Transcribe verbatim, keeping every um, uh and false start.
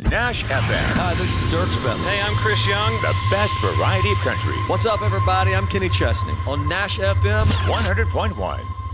Nash F M. Hi, this is Dirk Bentley. Hey, I'm Chris Young. The best variety of country. What's up, everybody? I'm Kenny Chesney on Nash F M one hundred point one.